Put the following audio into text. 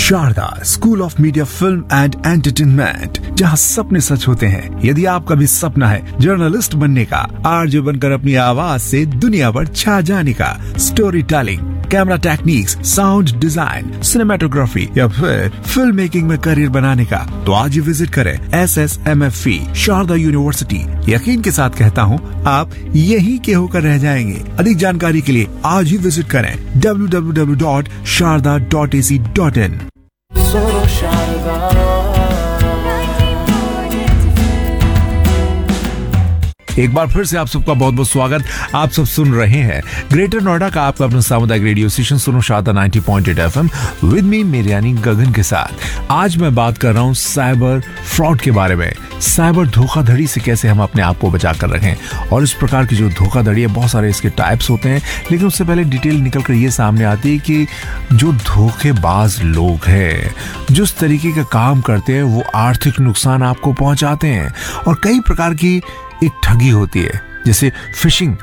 Sharda school of media film and entertainment, जहां सपने सच होते हैं। यदि आपका भी सपना है जर्नलिस्ट बनने का, आरजे बनकर अपनी आवाज से दुनिया पर छा जाने का, story telling, camera techniques, sound design, cinematography या फिर फिल्म मेकिंग में करियर बनाने का, तो आज ही विजिट करें SSMFE शारदा यूनिवर्सिटी। यकीन के साथ कहता हूँ, आप यहीं के होकर रह जाएंगे। अधिक जानकारी के लिए आज ही विजिट करें www.sharda.ac.in। एक बार फिर से आप सबका बहुत बहुत स्वागत। आप सब सुन रहे हैं ग्रेटर नोएडा का आपका अपना सामुदायिक रेडियो स्टेशन सुनो शारदा 90.8 FM विद मी मेरे यानी गगन के साथ। आज मैं बात कर रहा हूं साइबर फ्रॉड के बारे में। साइबर धोखाधड़ी से कैसे हम अपने आप को बचा कर रखें। और इस प्रकार की जो धोखाधड़ी है, बहुत सारे इसके टाइप्स होते हैं, लेकिन उससे पहले डिटेल निकल कर ये सामने आती है कि जो धोखेबाज लोग हैं, जिस तरीके का काम करते हैं, वो आर्थिक नुकसान आपको पहुंचाते हैं। और कई प्रकार की एक ठगी होती है, जैसे फिशिंग